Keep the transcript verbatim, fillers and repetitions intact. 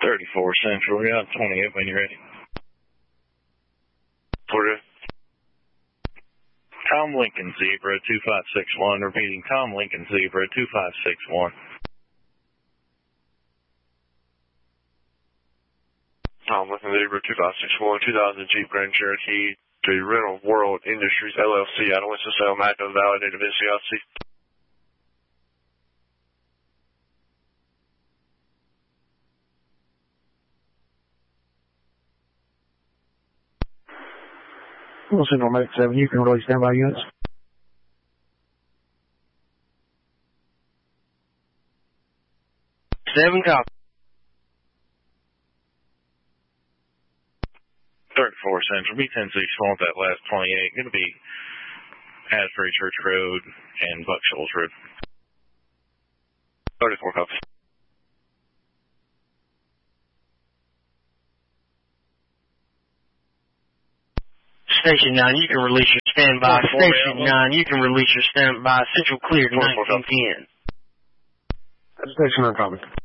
thirty-four Central, you're on twenty-eight when you're ready. Florida. Tom Lincoln Zebra two five six one, repeating Tom Lincoln Zebra two five six one. Tom Lincoln Zebra two five six one, two thousand Jeep Grand Cherokee to Rental World Industries L L C out of Winston-Salem, active validated N C I C. Wilson Normatic seven, you can release standby units. seven copy. thirty-four Central, B ten sixty-four with that last twenty-eight, going to be Asbury Church Road and Buck Shoals Road. thirty-four copies. Station nine, you can release your standby. Station nine, you can release your standby. Central clear to nineteen ten. Station nine, copy.